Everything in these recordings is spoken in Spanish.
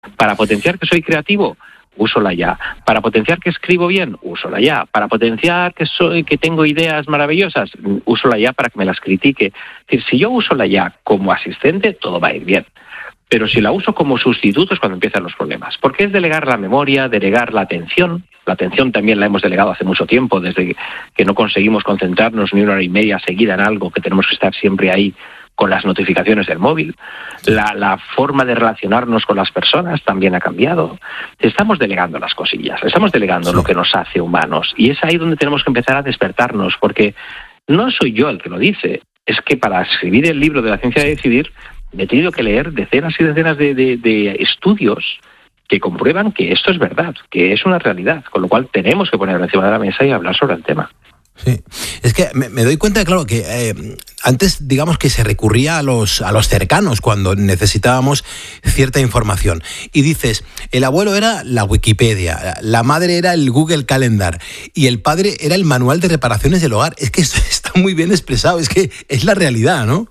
Para potenciar que soy creativo, uso la IA. Para potenciar que escribo bien, uso la IA. Para potenciar que tengo ideas maravillosas, uso la IA para que me las critique. Es decir, si yo uso la IA como asistente, todo va a ir bien. Pero si la uso como sustituto es cuando empiezan los problemas. Porque es delegar la memoria, delegar la atención. La atención también la hemos delegado hace mucho tiempo, desde que no conseguimos concentrarnos ni una hora y media seguida en algo, que tenemos que estar siempre ahí con las notificaciones del móvil. La forma de relacionarnos con las personas también ha cambiado. Estamos delegando las cosillas, estamos delegando lo que nos hace humanos. Y es ahí donde tenemos que empezar a despertarnos, porque no soy yo el que lo dice. Es que para escribir el libro de la ciencia de decidir, he tenido que leer decenas y decenas de estudios que comprueban que esto es verdad, que es una realidad, con lo cual tenemos que ponerlo encima de la mesa y hablar sobre el tema. Sí, es que me doy cuenta, claro, que antes, digamos que se recurría a los cercanos cuando necesitábamos cierta información. Y dices, el abuelo era la Wikipedia, la madre era el Google Calendar y el padre era el manual de reparaciones del hogar. Es que esto está muy bien expresado, es que es la realidad, ¿no?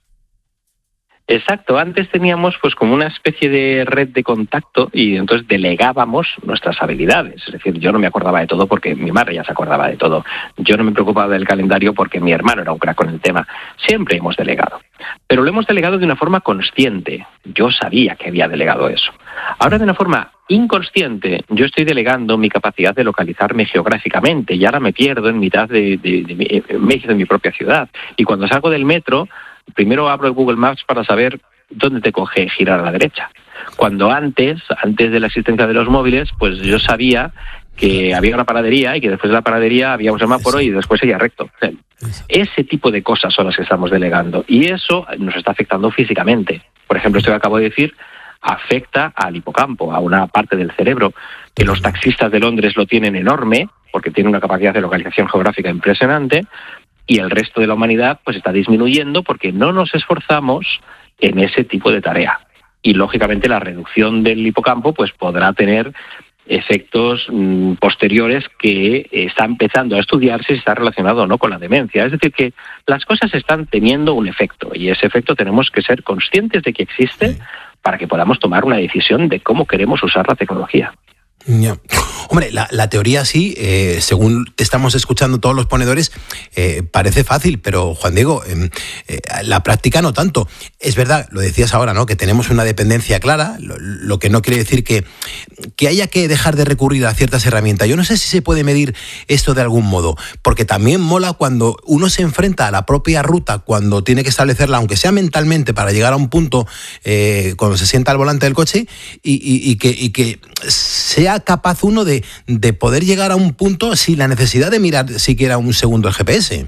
Exacto, antes teníamos pues como una especie de red de contacto y entonces delegábamos nuestras habilidades. Es decir, yo no me acordaba de todo porque mi madre ya se acordaba de todo. Yo no me preocupaba del calendario porque mi hermano era un crack con el tema. Siempre hemos delegado, pero lo hemos delegado de una forma consciente. Yo sabía que había delegado eso. Ahora, de una forma inconsciente, yo estoy delegando mi capacidad de localizarme geográficamente y ahora me pierdo en mitad de mi propia ciudad. Y cuando salgo del metro, primero abro el Google Maps para saber dónde te coge girar a la derecha. Cuando antes de la existencia de los móviles, pues yo sabía que había una panadería y que después de la panadería había un semáforo y después seguía recto. Ese tipo de cosas son las que estamos delegando y eso nos está afectando físicamente. Por ejemplo, esto que acabo de decir afecta al hipocampo, a una parte del cerebro que los taxistas de Londres lo tienen enorme porque tiene una capacidad de localización geográfica impresionante. Y el resto de la humanidad pues está disminuyendo porque no nos esforzamos en ese tipo de tarea. Y lógicamente la reducción del hipocampo pues podrá tener efectos posteriores que está empezando a estudiarse si está relacionado o no con la demencia. Es decir, que las cosas están teniendo un efecto y ese efecto tenemos que ser conscientes de que existe para que podamos tomar una decisión de cómo queremos usar la tecnología. Ya. Hombre, la teoría sí, según estamos escuchando todos los ponedores, parece fácil, pero Juan Diego, la práctica no tanto. Es verdad, lo decías ahora, ¿no?, que tenemos una dependencia clara, lo que no quiere decir que haya que dejar de recurrir a ciertas herramientas. Yo no sé si se puede medir esto de algún modo, porque también mola cuando uno se enfrenta a la propia ruta, cuando tiene que establecerla, aunque sea mentalmente, para llegar a un punto, cuando se sienta al volante del coche, y que sea capaz uno de poder llegar a un punto sin la necesidad de mirar siquiera un segundo el GPS.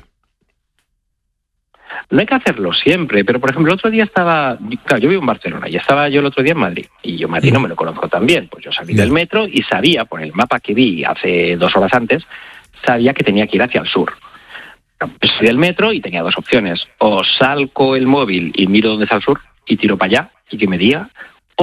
No hay que hacerlo siempre, pero por ejemplo el otro día yo vivo en Barcelona y estaba yo el otro día en Madrid y yo Madrid no me lo conozco tan bien, pues yo salí del metro y sabía, por el mapa que vi hace 2 horas antes, sabía que tenía que ir hacia el sur. Pues salí del metro y tenía 2 opciones, o salgo el móvil y miro dónde está el sur y tiro para allá y que me diga,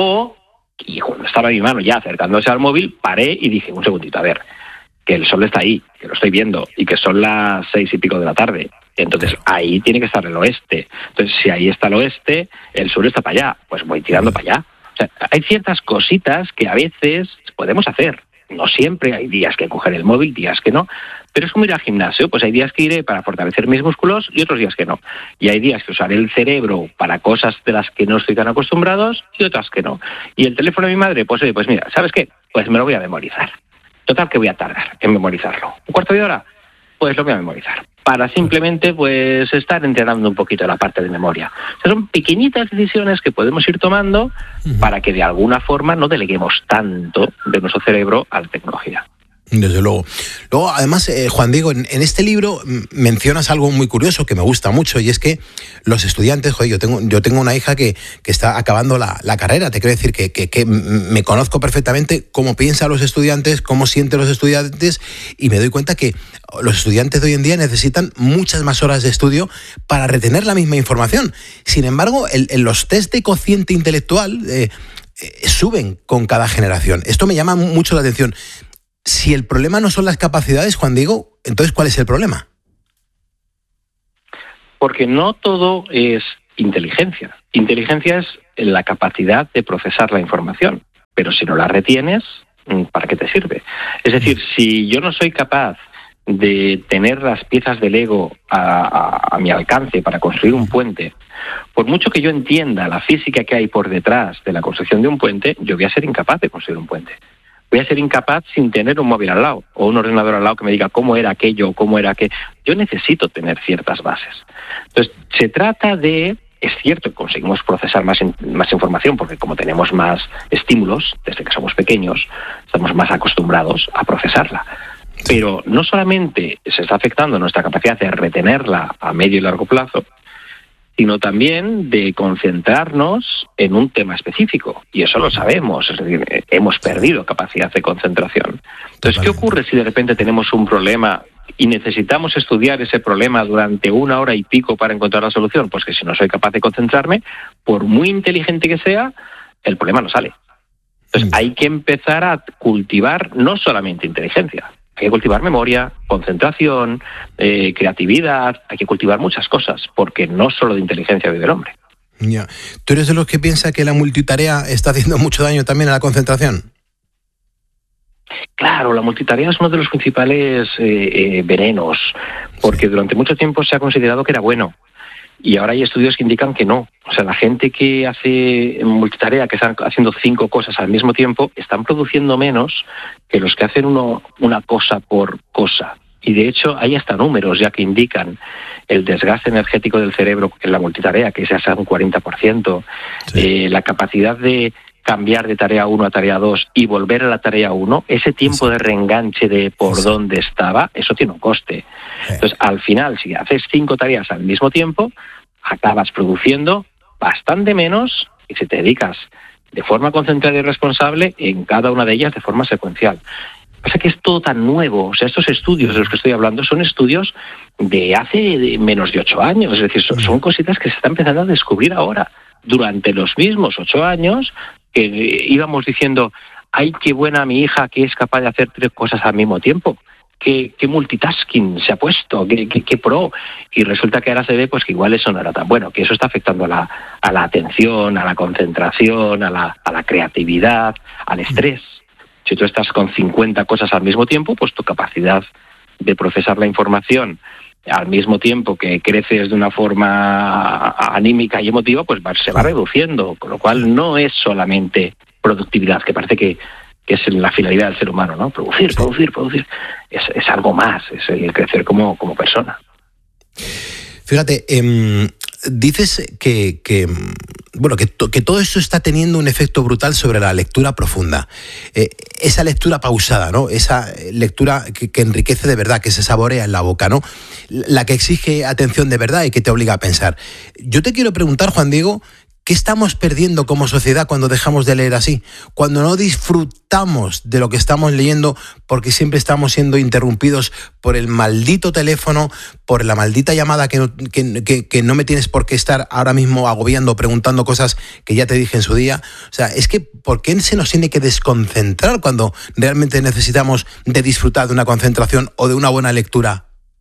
y cuando estaba mi mano ya acercándose al móvil, paré y dije, un segundito, a ver, que el sol está ahí, que lo estoy viendo, y que son las 6 y pico de la tarde. Entonces, ahí tiene que estar el oeste. Entonces, si ahí está el oeste, el sur está para allá, pues voy tirando para allá. O sea, hay ciertas cositas que a veces podemos hacer. No siempre, hay días que coger el móvil, días que no. Pero es como ir al gimnasio, pues hay días que iré para fortalecer mis músculos y otros días que no. Y hay días que usaré el cerebro para cosas de las que no estoy tan acostumbrados y otras que no. Y el teléfono de mi madre, pues oye, pues mira, ¿sabes qué? Pues me lo voy a memorizar. Total, que voy a tardar en memorizarlo. ¿Un cuarto de hora? Pues lo voy a memorizar. Para simplemente pues estar entrenando un poquito la parte de memoria. O sea, son pequeñitas decisiones que podemos ir tomando para que de alguna forma no deleguemos tanto de nuestro cerebro a la tecnología. Desde luego. Luego, además, Juan Diego, en este libro mencionas algo muy curioso que me gusta mucho, y es que los estudiantes, joder, yo tengo una hija que está acabando la carrera. Te quiero decir que me conozco perfectamente cómo piensan los estudiantes, cómo sienten los estudiantes, y me doy cuenta que los estudiantes de hoy en día necesitan muchas más horas de estudio para retener la misma información. Sin embargo, los test de cociente intelectual suben con cada generación. Esto me llama mucho la atención. Si el problema no son las capacidades, Juan Diego, entonces ¿cuál es el problema? Porque no todo es inteligencia. Inteligencia es la capacidad de procesar la información. pero si no la retienes, ¿para qué te sirve? Es decir, si yo no soy capaz de tener las piezas de Lego a mi alcance para construir un puente, por mucho que yo entienda la física que hay por detrás de la construcción de un puente, yo voy a ser incapaz de construir un puente. Voy a ser incapaz sin tener un móvil al lado o un ordenador al lado que me diga cómo era aquello o cómo era aquello. Yo necesito tener ciertas bases. Entonces, se trata de... Es cierto que conseguimos procesar más información porque como tenemos más estímulos desde que somos pequeños, estamos más acostumbrados a procesarla. Pero no solamente se está afectando nuestra capacidad de retenerla a medio y largo plazo, sino también de concentrarnos en un tema específico. Y eso lo sabemos, es decir, hemos perdido capacidad de concentración. Entonces, ¿qué ocurre si de repente tenemos un problema y necesitamos estudiar ese problema durante 1 hora y pico para encontrar la solución? Pues que si no soy capaz de concentrarme, por muy inteligente que sea, el problema no sale. Entonces, hay que empezar a cultivar no solamente inteligencia, hay que cultivar memoria, concentración, creatividad, hay que cultivar muchas cosas, porque no solo de inteligencia vive el hombre. Ya. ¿Tú eres de los que piensa que la multitarea está haciendo mucho daño también a la concentración? Claro, la multitarea es uno de los principales venenos, porque durante mucho tiempo se ha considerado que era bueno. Y ahora hay estudios que indican que no. O sea, la gente que hace multitarea, que están haciendo 5 cosas al mismo tiempo, están produciendo menos que los que hacen una cosa por cosa. Y de hecho hay hasta números ya que indican el desgaste energético del cerebro en la multitarea, que es hasta un 40%, la capacidad de cambiar de tarea 1 a tarea 2 y volver a la tarea 1, ese tiempo de reenganche de por dónde estaba, eso tiene un coste. Entonces, al final, si haces 5 tareas al mismo tiempo, acabas produciendo bastante menos y si te dedicas de forma concentrada y responsable en cada una de ellas de forma secuencial. Pasa que es todo tan nuevo, o sea, estos estudios de los que estoy hablando son estudios de hace menos de 8 años, es decir, son cositas que se están empezando a descubrir ahora. Durante los mismos 8 años que íbamos diciendo, ¡ay, qué buena mi hija que es capaz de hacer 3 cosas al mismo tiempo! ¿Qué multitasking se ha puesto? ¿Qué pro? Y resulta que ahora se ve pues que igual eso no era tan bueno, que eso está afectando a la atención, a la concentración, a la creatividad, al estrés. Si tú estás con 50 cosas al mismo tiempo, pues tu capacidad de procesar la información al mismo tiempo que creces de una forma anímica y emotiva, pues se va reduciendo, con lo cual no es solamente productividad, que parece que es la finalidad del ser humano, ¿no? Producir. Es algo más, es el crecer como persona. Fíjate, dices que todo esto está teniendo un efecto brutal sobre la lectura profunda. Esa lectura pausada, ¿no? Esa lectura que enriquece de verdad, que se saborea en la boca, ¿no? La que exige atención de verdad y que te obliga a pensar. Yo te quiero preguntar, Juan Diego, ¿qué estamos perdiendo como sociedad cuando dejamos de leer así? Cuando no disfrutamos de lo que estamos leyendo porque siempre estamos siendo interrumpidos por el maldito teléfono, por la maldita llamada que no me tienes por qué estar ahora mismo agobiando, preguntando cosas que ya te dije en su día. O sea, es que ¿por qué se nos tiene que desconcentrar cuando realmente necesitamos de disfrutar de una concentración o de una buena lectura?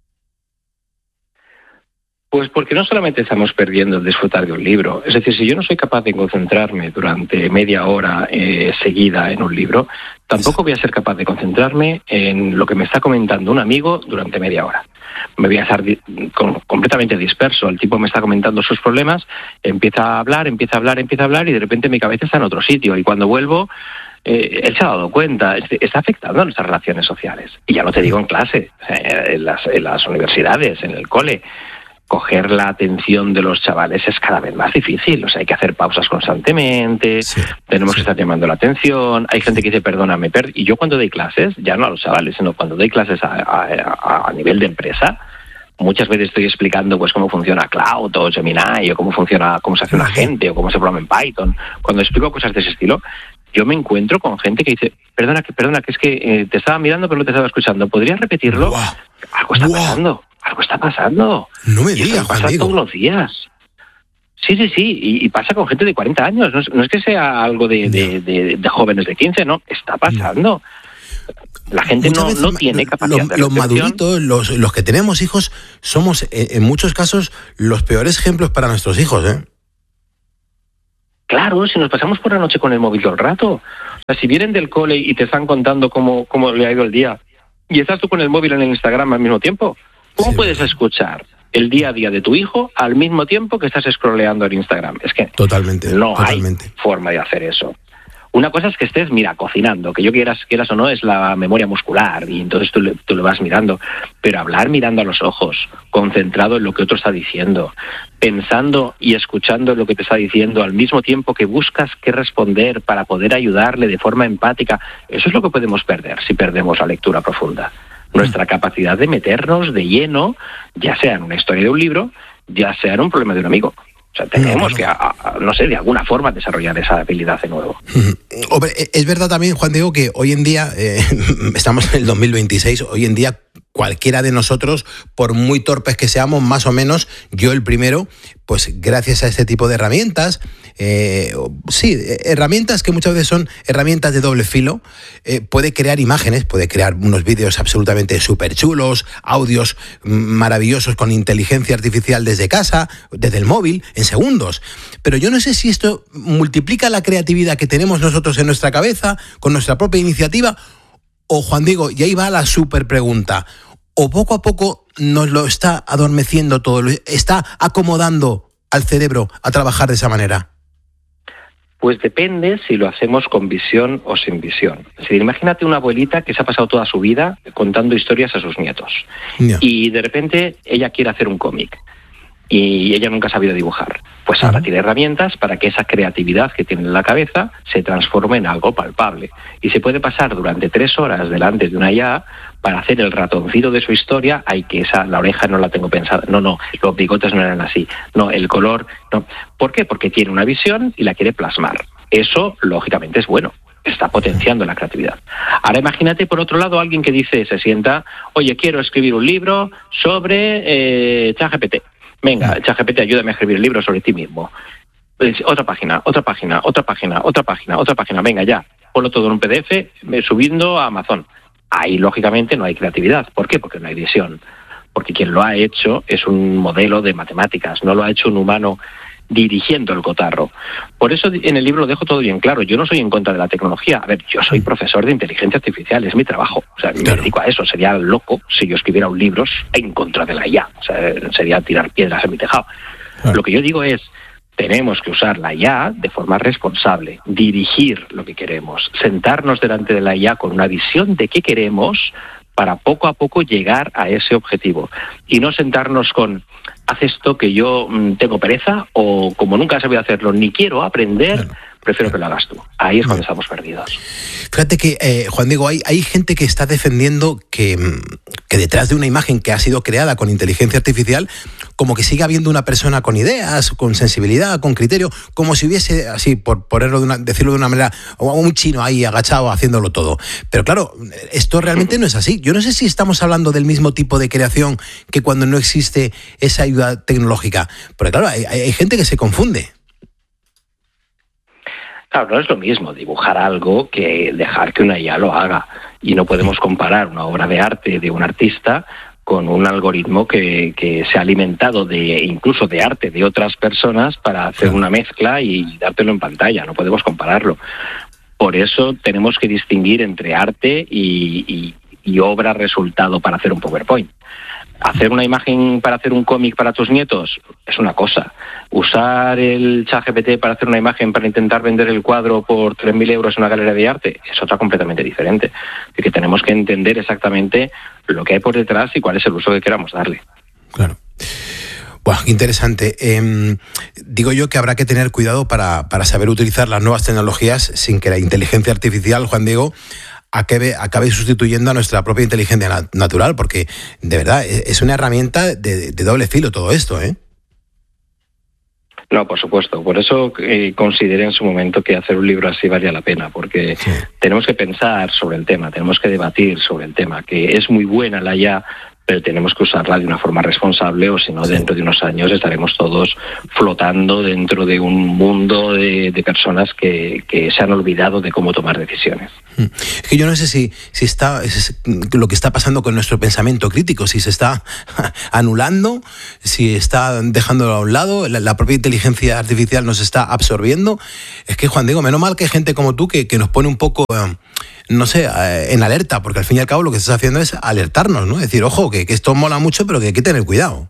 Pues porque no solamente estamos perdiendo el disfrutar de un libro, es decir, si yo no soy capaz de concentrarme durante media hora seguida en un libro, tampoco voy a ser capaz de concentrarme en lo que me está comentando un amigo durante media hora. Me voy a estar completamente disperso, el tipo me está comentando sus problemas, empieza a hablar y de repente mi cabeza está en otro sitio y cuando vuelvo, él se ha dado cuenta, está afectando a nuestras relaciones sociales. Y ya no te digo en clase, en las universidades, en el cole. Coger la atención de los chavales es cada vez más difícil, o sea, hay que hacer pausas constantemente, tenemos que estar llamando la atención, hay gente que dice, perdóname, y yo cuando doy clases, ya no a los chavales, sino cuando doy clases a nivel de empresa, muchas veces estoy explicando pues cómo funciona Cloud o Gemini, o cómo se hace un agente, o cómo se programa en Python. Cuando explico cosas de ese estilo, yo me encuentro con gente que dice, perdona, que es que te estaba mirando pero no te estaba escuchando, ¿podrías repetirlo? Algo está pasando. Algo está pasando. No me digas, Juan pasa Diego. todos los días. Sí. Y pasa con gente de 40 años. No es que sea algo de jóvenes de 15, no. Está pasando. La gente no tiene capacidad de los recepción. maduritos, los que tenemos hijos, somos en muchos casos los peores ejemplos para nuestros hijos, ¿eh? Claro, si nos pasamos por la noche con el móvil todo el rato. O sea, si vienen del cole y te están contando cómo le ha ido el día, y estás tú con el móvil en el Instagram al mismo tiempo, ¿cómo puedes escuchar el día a día de tu hijo al mismo tiempo que estás scrolleando en Instagram? Es que no hay forma de hacer eso. Una cosa es que estés, cocinando, que yo quieras o no, es la memoria muscular, y entonces tú lo vas mirando, pero hablar mirando a los ojos, concentrado en lo que otro está diciendo, pensando y escuchando lo que te está diciendo, al mismo tiempo que buscas qué responder para poder ayudarle de forma empática, eso es lo que podemos perder si perdemos la lectura profunda. Nuestra capacidad de meternos de lleno, ya sea en una historia de un libro, ya sea en un problema de un amigo. O sea, tenemos que, de alguna forma desarrollar esa habilidad de nuevo. Hombre, es verdad también, Juan Diego, que hoy en día, estamos en el 2026, hoy en día cualquiera de nosotros, por muy torpes que seamos, más o menos, yo el primero, pues gracias a este tipo de herramientas, herramientas que muchas veces son herramientas de doble filo, puede crear imágenes, puede crear unos vídeos absolutamente súper chulos, audios maravillosos con inteligencia artificial desde casa, desde el móvil, en segundos. Pero yo no sé si esto multiplica la creatividad que tenemos nosotros en nuestra cabeza, con nuestra propia iniciativa, o, Juan Diego, y ahí va la súper pregunta, o poco a poco nos lo está adormeciendo todo, lo está acomodando al cerebro a trabajar de esa manera. Pues depende si lo hacemos con visión o sin visión. Es decir, imagínate una abuelita que se ha pasado toda su vida contando historias a sus nietos. Yeah. Y de repente ella quiere hacer un cómic y ella nunca ha sabido dibujar. Pues ahora tiene herramientas para que esa creatividad que tiene en la cabeza se transforme en algo palpable. Y se puede pasar durante 3 horas delante de una IA para hacer el ratoncito de su historia. Ay, que la oreja no la tengo pensada. No, los bigotes no eran así. No, el color, no. ¿Por qué? Porque tiene una visión y la quiere plasmar. Eso, lógicamente, es bueno. Está potenciando la creatividad. Ahora imagínate, por otro lado, alguien que se sienta, oye, quiero escribir un libro sobre ChatGPT. Venga, ChatGPT, ayúdame a escribir el libro sobre ti mismo. Otra página. Venga, ya. Ponlo todo en un PDF, subiendo a Amazon. Ahí, lógicamente, no hay creatividad. ¿Por qué? Porque no hay visión. Porque quien lo ha hecho es un modelo de matemáticas. No lo ha hecho un humano dirigiendo el cotarro. Por eso en el libro lo dejo todo bien claro. Yo no soy en contra de la tecnología. A ver, yo soy profesor de inteligencia artificial, es mi trabajo. O sea, me dedico a eso. Sería loco si yo escribiera un libro en contra de la IA. O sea, sería tirar piedras en mi tejado. Lo que yo digo es, tenemos que usar la IA de forma responsable, dirigir lo que queremos, sentarnos delante de la IA con una visión de qué queremos para poco a poco llegar a ese objetivo. Y no sentarnos con, haz esto que yo tengo pereza, o como nunca he sabido hacerlo ni quiero aprender, prefiero que lo hagas tú. Ahí es cuando estamos perdidos. Fíjate que, Juan Diego, hay gente que está defendiendo que detrás de una imagen que ha sido creada con inteligencia artificial, como que sigue habiendo una persona con ideas, con sensibilidad, con criterio, como si hubiese, así, por decirlo de una manera, un chino ahí agachado haciéndolo todo. Pero claro, esto realmente no es así. Yo no sé si estamos hablando del mismo tipo de creación que cuando no existe esa ayuda tecnológica. Porque claro, hay gente que se confunde. Claro, no es lo mismo dibujar algo que dejar que una IA lo haga. Y no podemos comparar una obra de arte de un artista con un algoritmo que se ha alimentado incluso de arte de otras personas para hacer una mezcla y dártelo en pantalla. No podemos compararlo. Por eso tenemos que distinguir entre arte y obra resultado para hacer un PowerPoint. Hacer una imagen para hacer un cómic para tus nietos es una cosa. Usar el ChatGPT para hacer una imagen para intentar vender el cuadro por 3.000 euros en una galería de arte es otra completamente diferente. Así que tenemos que entender exactamente lo que hay por detrás y cuál es el uso que queramos darle. Claro. Bueno, qué interesante. Digo yo que habrá que tener cuidado para saber utilizar las nuevas tecnologías sin que la inteligencia artificial, Juan Diego, acabe sustituyendo a nuestra propia inteligencia natural, porque de verdad es una herramienta de doble filo todo esto, ¿eh? No, por supuesto. Por eso consideré en su momento que hacer un libro así valía la pena, porque tenemos que pensar sobre el tema, tenemos que debatir sobre el tema, que es muy buena la IA pero tenemos que usarla de una forma responsable, o si no, dentro de unos años estaremos todos flotando dentro de un mundo de personas que se han olvidado de cómo tomar decisiones. Es que yo no sé si está lo que está pasando con nuestro pensamiento crítico, si se está anulando, si está dejándolo a un lado, la propia inteligencia artificial nos está absorbiendo. Es que, Juan Diego, menos mal que hay gente como tú que nos pone un poco, no sé, en alerta, porque al fin y al cabo lo que estás haciendo es alertarnos, ¿no? Decir, ojo, que esto mola mucho, pero que hay que tener cuidado.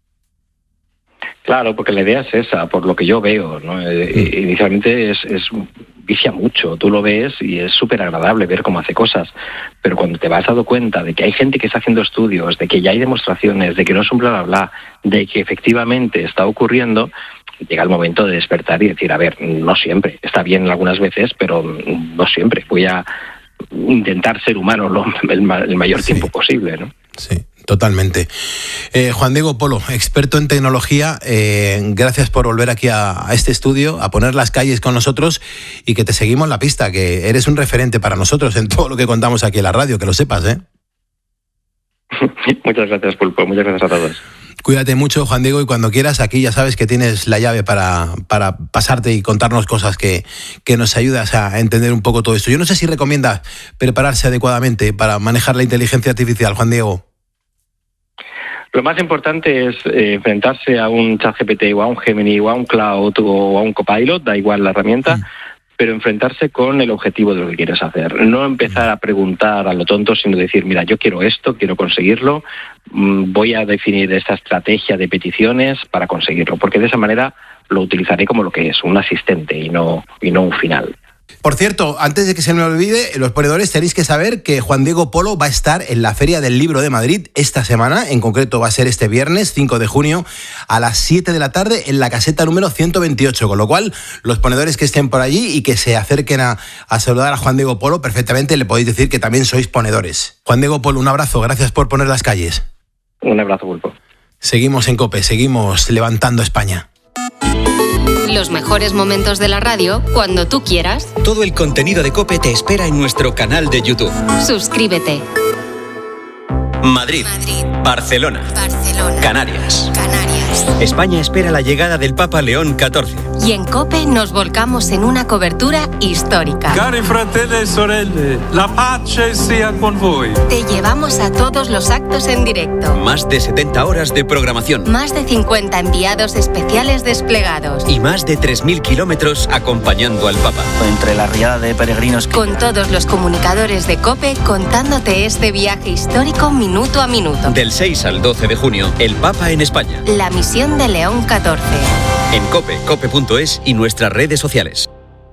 Claro, porque la idea es esa, por lo que yo veo, ¿no? Inicialmente vicia mucho, tú lo ves y es súper agradable ver cómo hace cosas, pero cuando te vas dando cuenta de que hay gente que está haciendo estudios, de que ya hay demostraciones, de que no es un bla bla bla, de que efectivamente está ocurriendo, llega el momento de despertar y decir, a ver, no siempre, está bien algunas veces, pero no siempre, voy a intentar ser humano el mayor tiempo posible, ¿no? Sí, totalmente. Juan Diego Polo, experto en tecnología, gracias por volver aquí a este estudio, a poner las calles con nosotros y que te seguimos la pista, que eres un referente para nosotros en todo lo que contamos aquí en la radio, que lo sepas, ¿eh? Muchas gracias, Pulpo, muchas gracias a todos. Cuídate mucho, Juan Diego, y cuando quieras, aquí ya sabes que tienes la llave para pasarte y contarnos cosas que nos ayudas a entender un poco todo esto. Yo no sé si recomiendas prepararse adecuadamente para manejar la inteligencia artificial, Juan Diego. Lo más importante es enfrentarse a un ChatGPT o a un Gemini o a un Cloud o a un Copilot, da igual la herramienta, pero enfrentarse con el objetivo de lo que quieres hacer. No empezar a preguntar a lo tonto, sino decir, mira, yo quiero esto, quiero conseguirlo, voy a definir esta estrategia de peticiones para conseguirlo, porque de esa manera lo utilizaré como lo que es, un asistente y no un final. Por cierto, antes de que se me olvide, los ponedores tenéis que saber que Juan Diego Polo va a estar en la Feria del Libro de Madrid esta semana, en concreto va a ser este viernes 5 de junio a las 7 de la tarde en la caseta número 128, con lo cual los ponedores que estén por allí y que se acerquen a saludar a Juan Diego Polo, perfectamente le podéis decir que también sois ponedores. Juan Diego Polo, un abrazo, gracias por poner las calles. Un abrazo, Pulpo. Seguimos en COPE, seguimos levantando España. Los mejores momentos de la radio cuando tú quieras. Todo el contenido de COPE te espera en nuestro canal de YouTube. Suscríbete. Madrid. Barcelona. Canarias. España espera la llegada del Papa León XIV. Y en COPE nos volcamos en una cobertura histórica. Cari fratelli e sorelle, la pace sia con voi. Te llevamos a todos los actos en directo. Más de 70 horas de programación. Más de 50 enviados especiales desplegados. Y más de 3.000 kilómetros acompañando al Papa. Entre la riada de peregrinos. Con todos los comunicadores de COPE contándote este viaje histórico minuto a minuto. Del 6 al 12 de junio, el Papa en España. La misión de León XIV. En COPE, cope.es y nuestras redes sociales.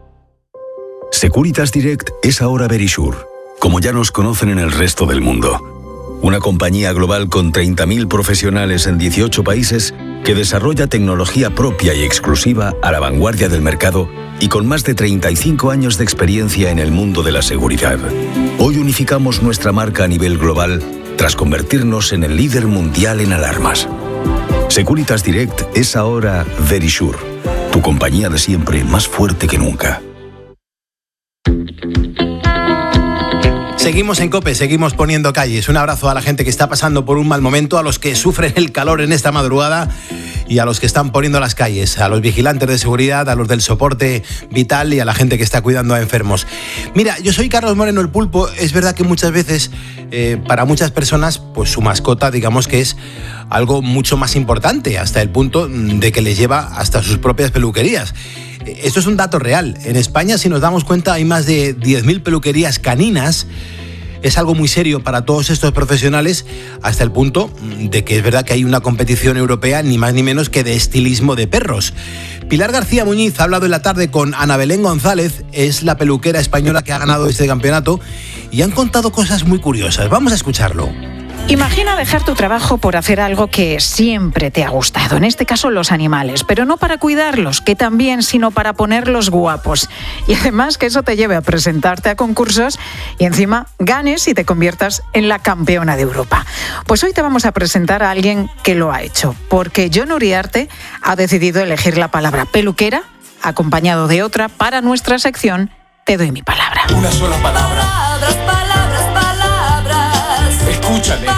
Securitas Direct es ahora Verisure, como ya nos conocen en el resto del mundo. Una compañía global con 30.000 profesionales en 18 países que desarrolla tecnología propia y exclusiva a la vanguardia del mercado y con más de 35 años de experiencia en el mundo de la seguridad. Hoy unificamos nuestra marca a nivel global tras convertirnos en el líder mundial en alarmas. Securitas Direct es ahora Verisure, tu compañía de siempre más fuerte que nunca. Seguimos en COPE, seguimos poniendo calles. Un abrazo a la gente que está pasando por un mal momento, a los que sufren el calor en esta madrugada y a los que están poniendo las calles, a los vigilantes de seguridad, a los del soporte vital y a la gente que está cuidando a enfermos. Mira, yo soy Carlos Moreno el Pulpo. Es verdad que muchas veces, para muchas personas, pues su mascota, digamos que es algo mucho más importante, hasta el punto de que les lleva hasta sus propias peluquerías. Esto es un dato real. En España, si nos damos cuenta, hay más de 10.000 peluquerías caninas. Es algo muy serio para todos estos profesionales, hasta el punto de que es verdad que hay una competición europea, ni más ni menos que de estilismo de perros. Pilar García Muñiz ha hablado en la tarde con Ana Belén González, es la peluquera española que ha ganado este campeonato, y han contado cosas muy curiosas. Vamos a escucharlo. Imagina dejar tu trabajo por hacer algo que siempre te ha gustado, en este caso los animales, pero no para cuidarlos, que también, sino para ponerlos guapos. Y además que eso te lleve a presentarte a concursos y encima ganes y te conviertas en la campeona de Europa. Pues hoy te vamos a presentar a alguien que lo ha hecho, porque Jon Uriarte ha decidido elegir la palabra peluquera, acompañado de otra, para nuestra sección Te doy mi palabra. Una sola palabra. Palabras. Escúchame.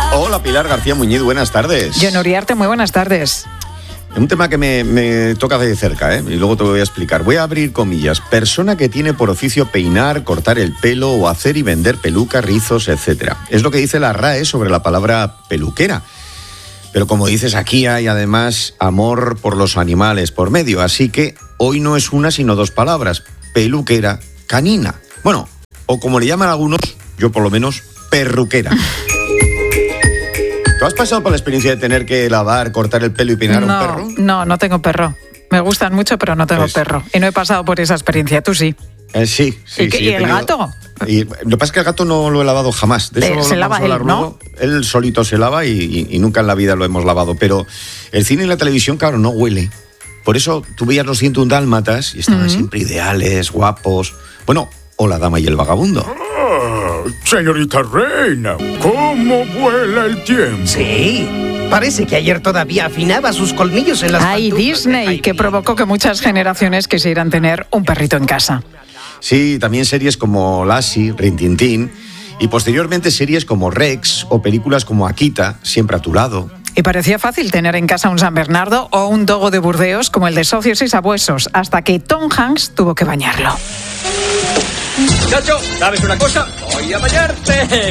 Hola Pilar García Muñiz, buenas tardes. John Uriarte, muy buenas tardes. Un tema que me toca de cerca, y luego te lo voy a explicar. Voy a abrir comillas. Persona que tiene por oficio peinar, cortar el pelo o hacer y vender pelucas, rizos, etc. Es lo que dice la RAE sobre la palabra peluquera. Pero como dices, aquí hay además amor por los animales por medio. Así que hoy no es una sino dos palabras. Peluquera canina. Bueno, o como le llaman algunos, yo por lo menos, perruquera. ¿Tú has pasado por la experiencia de tener que lavar, cortar el pelo y peinar a un perro? No tengo perro. Me gustan mucho, pero no tengo perro. Y no he pasado por esa experiencia. ¿Tú sí? Sí. ¿Y el gato? Y lo que pasa es que el gato no lo he lavado jamás. De eso se lava él, ¿no? Él solito se lava y nunca en la vida lo hemos lavado. Pero el cine y la televisión, claro, no huele. Por eso tú veías los 101 dálmatas y estaban siempre ideales, guapos. Bueno, o La dama y el vagabundo. Señorita Reina, ¿cómo vuela el tiempo? Sí, parece que ayer todavía afinaba sus colmillos en las Ay, Disney, que provocó que muchas generaciones quisieran tener un perrito en casa. Sí, también series como Lassie, Rin Tin Tin, y posteriormente series como Rex o películas como Akita, Siempre a tu lado. Y parecía fácil tener en casa un San Bernardo o un dogo de Burdeos como el de Socios y Sabuesos, hasta que Tom Hanks tuvo que bañarlo. Chacho, ¿sabes una cosa? Voy a bañarte.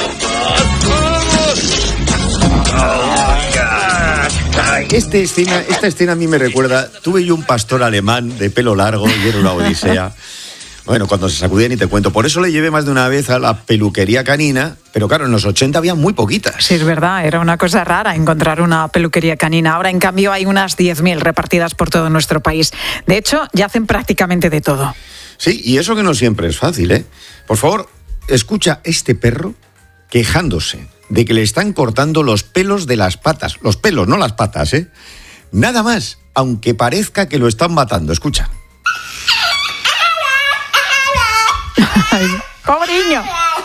¡Vamos! Esta escena a mí me recuerda, tuve yo un pastor alemán de pelo largo y era una odisea. Bueno, cuando se sacudían y te cuento. Por eso le llevé más de una vez a la peluquería canina, pero claro, en los 80 había muy poquitas. Sí, es verdad, era una cosa rara encontrar una peluquería canina. Ahora, en cambio, hay unas 10.000 repartidas por todo nuestro país. De hecho, ya hacen prácticamente de todo. Sí, y eso que no siempre es fácil, ¿eh? Por favor, escucha este perro quejándose de que le están cortando los pelos de las patas. Los pelos, no las patas, ¿eh? Nada más, aunque parezca que lo están matando. Escucha. Ay, ¡pobre niño!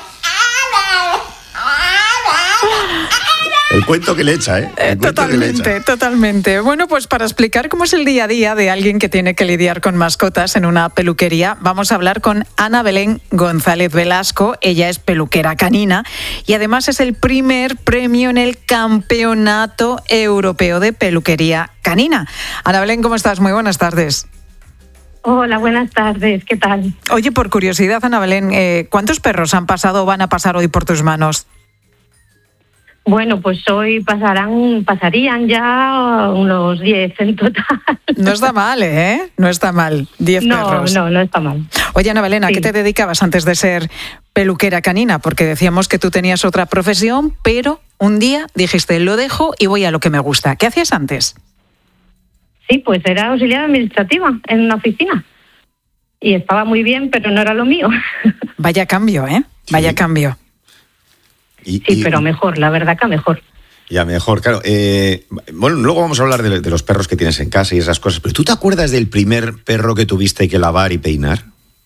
El cuento que le echa, ¿eh? Totalmente. Bueno, pues para explicar cómo es el día a día de alguien que tiene que lidiar con mascotas en una peluquería, vamos a hablar con Ana Belén González Velasco. Ella es peluquera canina y además es el primer premio en el Campeonato Europeo de Peluquería Canina. Ana Belén, ¿cómo estás? Muy buenas tardes. Hola, buenas tardes. ¿Qué tal? Oye, por curiosidad, Ana Belén, ¿cuántos perros han pasado o van a pasar hoy por tus manos? Bueno, pues hoy pasarían ya unos 10 en total. No está mal, ¿eh? No está mal. 10 perros. No está mal. Oye, Ana Belén, ¿a qué te dedicabas antes de ser peluquera canina? Porque decíamos que tú tenías otra profesión, pero un día dijiste, lo dejo y voy a lo que me gusta. ¿Qué hacías antes? Sí, pues era auxiliar administrativa en una oficina. Y estaba muy bien, pero no era lo mío. Vaya cambio, ¿eh? Vaya cambio. Sí, pero mejor, la verdad que mejor. Ya, mejor, claro. Bueno, luego vamos a hablar de los perros que tienes en casa y esas cosas, pero ¿tú te acuerdas del primer perro que tuviste que lavar y peinar?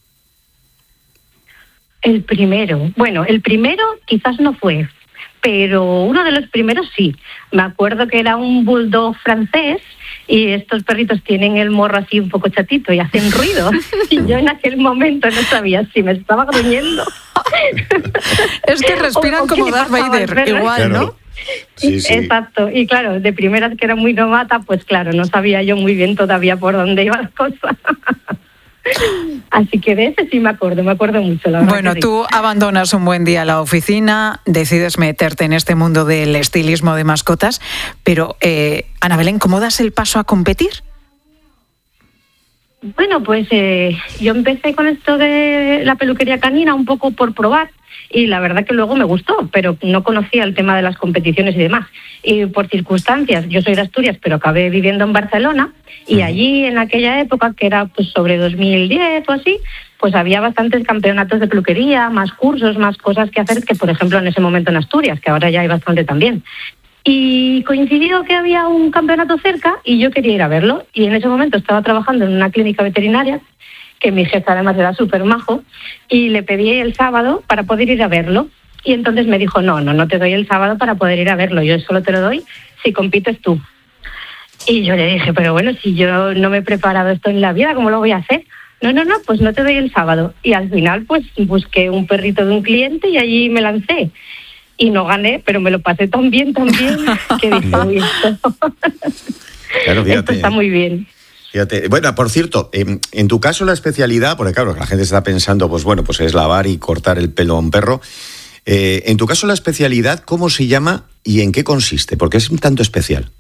El primero quizás no fue, pero uno de los primeros sí. Me acuerdo que era un bulldog francés y estos perritos tienen el morro así un poco chatito y hacen ruido. Y yo en aquel momento no sabía si me estaba gruñendo. Es que respiran como Darth Vader, igual, ¿no? Sí. Exacto. Y claro, de primeras que era muy novata, pues claro, no sabía yo muy bien todavía por dónde iba la cosa. Así que de ese sí me acuerdo mucho, la verdad. Bueno, tú abandonas un buen día la oficina, decides meterte en este mundo del estilismo de mascotas, pero Ana Belén, ¿cómo das el paso a competir? Bueno, pues yo empecé con esto de la peluquería canina un poco por probar y la verdad que luego me gustó, pero no conocía el tema de las competiciones y demás. Y por circunstancias, yo soy de Asturias, pero acabé viviendo en Barcelona y allí en aquella época, que era pues sobre 2010 o así, pues había bastantes campeonatos de peluquería, más cursos, más cosas que hacer que, por ejemplo, en ese momento en Asturias, que ahora ya hay bastante también. Y coincidió que había un campeonato cerca y yo quería ir a verlo. Y en ese momento estaba trabajando en una clínica veterinaria, que mi jefe además era súper majo, y le pedí el sábado para poder ir a verlo. Y entonces me dijo, no te doy el sábado para poder ir a verlo, yo solo te lo doy si compites tú. Y yo le dije, pero bueno, si yo no me he preparado esto en la vida, ¿cómo lo voy a hacer? No, pues no te doy el sábado. Y al final pues busqué un perrito de un cliente y allí me lancé. y no gané, pero me lo pasé tan bien, que dije, uy, esto, claro, fíjate, esto está muy bien. Fíjate. Bueno, por cierto, en tu caso la especialidad, porque claro, la gente está pensando, pues bueno, pues es lavar y cortar el pelo a un perro. En tu caso la especialidad, ¿cómo se llama y en qué consiste? Porque es un tanto especial.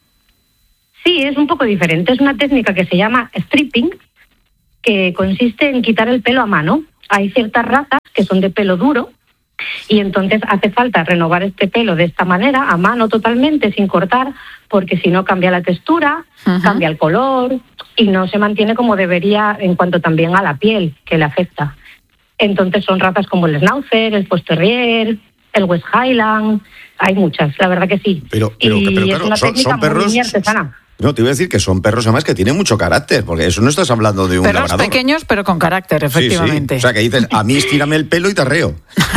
Sí, es un poco diferente. Es una técnica que se llama stripping, que consiste en quitar el pelo a mano. Hay ciertas razas que son de pelo duro y entonces hace falta renovar este pelo de esta manera, a mano totalmente, sin cortar, porque si no cambia la textura, cambia el color y no se mantiene como debería en cuanto también a la piel, que le afecta. Entonces son razas como el Schnauzer, el Fox Terrier, el West Highland, hay muchas, la verdad que sí. Pero es una técnica son perros muy artesana. No, te iba a decir que son perros además que tienen mucho carácter, porque eso no estás hablando de un perros labrador. Pequeños pero con carácter, efectivamente. Sí. O sea, que dices, a mí estírame el pelo y te arreo.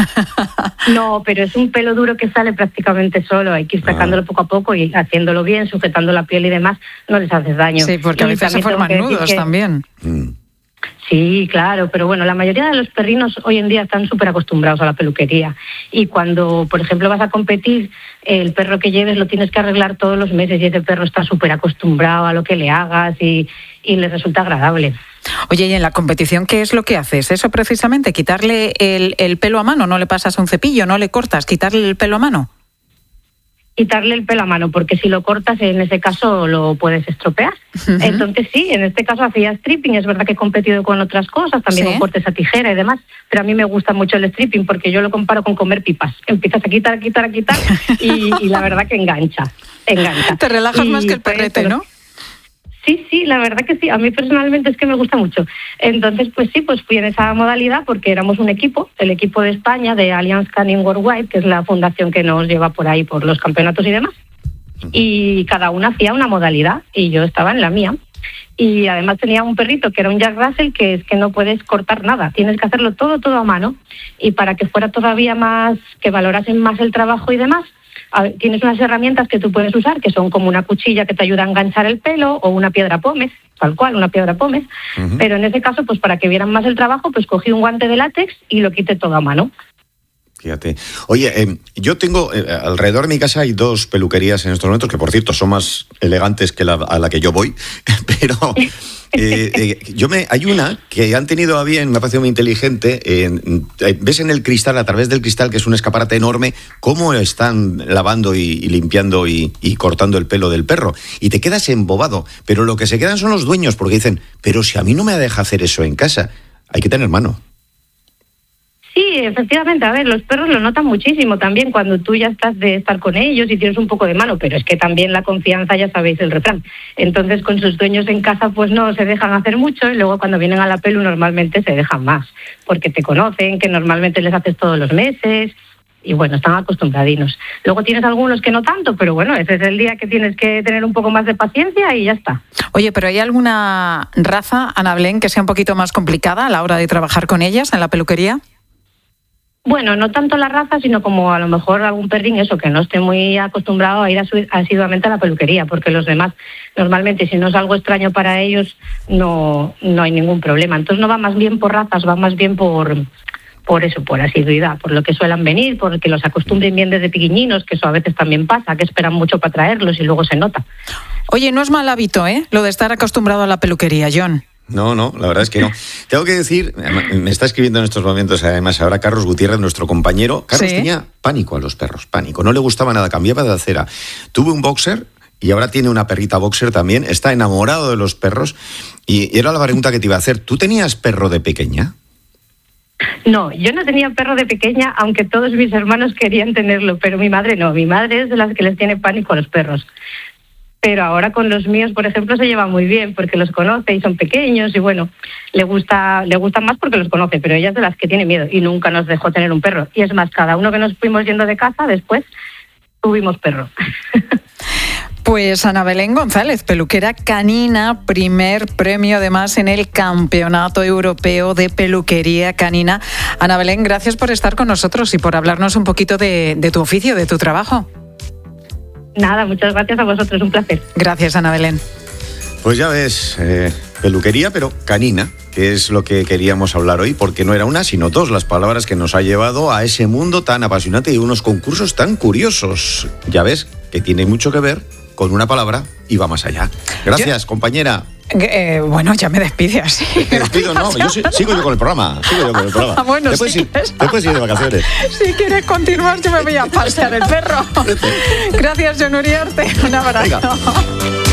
No, pero es un pelo duro que sale prácticamente solo, hay que ir sacándolo poco a poco y haciéndolo bien, sujetando la piel y demás, no les haces daño. Sí, porque a veces se forman nudos también. Sí, claro, pero bueno, la mayoría de los perrinos hoy en día están súper acostumbrados a la peluquería y cuando, por ejemplo, vas a competir, el perro que lleves lo tienes que arreglar todos los meses y ese perro está súper acostumbrado a lo que le hagas y le resulta agradable. Oye, y en la competición, ¿qué es lo que haces? Eso precisamente, quitarle el pelo a mano, no le pasas un cepillo, no le cortas, quitarle el pelo a mano. Quitarle el pelo a mano, porque si lo cortas, en ese caso lo puedes estropear. Entonces sí, en este caso hacía stripping, es verdad que he competido con otras cosas, también con cortes a tijera y demás, pero a mí me gusta mucho el stripping porque yo lo comparo con comer pipas. Empiezas a quitar y la verdad que engancha. Te relajas más que el perrete, ¿no? Sí, la verdad que sí. A mí personalmente es que me gusta mucho. Entonces, pues sí, pues fui en esa modalidad porque éramos un equipo, el equipo de España de Alliance Canine Worldwide, que es la fundación que nos lleva por ahí por los campeonatos y demás. Y cada una hacía una modalidad y yo estaba en la mía. Y además tenía un perrito que era un Jack Russell, que es que no puedes cortar nada, tienes que hacerlo todo a mano. Y para que fuera todavía más, que valorasen más el trabajo y demás, tienes unas herramientas que tú puedes usar, que son como una cuchilla que te ayuda a enganchar el pelo o una piedra pómez, tal cual, una piedra pómez. Pero en ese caso, pues para que vieran más el trabajo, pues cogí un guante de látex y lo quité todo a mano. Fíjate. Oye, yo tengo, alrededor de mi casa hay 2 peluquerías en estos momentos, que por cierto son más elegantes que a la que yo voy, pero hay una que han tenido a bien, me ha parecido muy inteligente, ves en el cristal, a través del cristal, que es un escaparate enorme, cómo están lavando y limpiando y cortando el pelo del perro, y te quedas embobado, pero lo que se quedan son los dueños, porque dicen, pero si a mí no me deja hacer eso en casa, hay que tener mano. Sí, efectivamente, a ver, los perros lo notan muchísimo también cuando tú ya estás de estar con ellos y tienes un poco de mano, pero es que también la confianza, ya sabéis el refrán. Entonces con sus dueños en casa pues no se dejan hacer mucho y luego cuando vienen a la pelu normalmente se dejan más, porque te conocen, que normalmente les haces todos los meses y bueno, están acostumbradinos. Luego tienes algunos que no tanto, pero bueno, ese es el día que tienes que tener un poco más de paciencia y ya está. Oye, pero ¿hay alguna raza, Ana Belén, que sea un poquito más complicada a la hora de trabajar con ellas en la peluquería? Bueno, no tanto la raza, sino como a lo mejor algún perrín, eso, que no esté muy acostumbrado a ir asiduamente a la peluquería, porque los demás, normalmente, si no es algo extraño para ellos, no hay ningún problema. Entonces no va más bien por razas, va más bien por eso, por asiduidad, por lo que suelan venir, por que los acostumbren bien desde pequeñinos, que eso a veces también pasa, que esperan mucho para traerlos y luego se nota. Oye, no es mal hábito, lo de estar acostumbrado a la peluquería, John. No, la verdad es que no. Tengo que decir, me está escribiendo en estos momentos además ahora Carlos Gutiérrez, nuestro compañero. Carlos tenía pánico a los perros, pánico. No le gustaba nada, cambiaba de acera. Tuve un boxer y ahora tiene una perrita boxer también. Está enamorado de los perros y era la pregunta que te iba a hacer. ¿Tú tenías perro de pequeña? No, yo no tenía perro de pequeña, aunque todos mis hermanos querían tenerlo, pero mi madre no. Mi madre es de las que les tiene pánico a los perros. Pero ahora con los míos, por ejemplo, se lleva muy bien porque los conoce y son pequeños y bueno, le gustan más porque los conoce, pero ella es de las que tiene miedo y nunca nos dejó tener un perro. Y es más, cada uno que nos fuimos yendo de casa, después tuvimos perro. Pues Ana Belén González, peluquera canina, primer premio además en el Campeonato Europeo de Peluquería Canina. Ana Belén, gracias por estar con nosotros y por hablarnos un poquito de tu oficio, de tu trabajo. Nada, muchas gracias a vosotros, un placer. Gracias, Ana Belén. Pues ya ves, peluquería, pero canina, que es lo que queríamos hablar hoy, porque no era una, sino dos las palabras que nos ha llevado a ese mundo tan apasionante y unos concursos tan curiosos. Ya ves que tiene mucho que ver con una palabra y va más allá. Gracias, compañera. Bueno, ya me despide así. Te despido, no, sigo yo con el programa. Bueno, te puedes ir de vacaciones. Si quieres continuar, yo me voy a pasear el perro. Gracias, John Uriarte. Un abrazo. Venga.